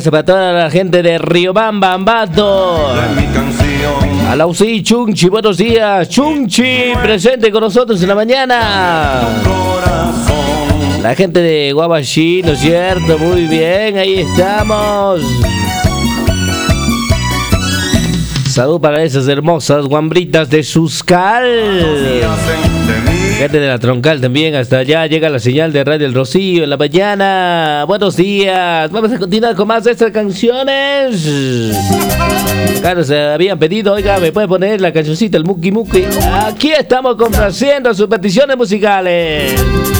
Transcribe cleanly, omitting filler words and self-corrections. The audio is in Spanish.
Eso para toda la gente de Riobamba, Ambato. A la UCI, Chunchi, buenos días. Chunchi, presente con nosotros en la mañana. La gente de Guabashi, ¿no es cierto? Muy bien, ahí estamos. Salud para esas hermosas guambritas de Suscal. Gente de la Troncal también, hasta allá llega la señal de Radio El Rocío en la mañana. Buenos días. Vamos a continuar con más de estas canciones. Claro, se habían pedido, oiga, ¿me puede poner la cancioncita, el Muki Muki? Aquí estamos complaciendo sus peticiones musicales.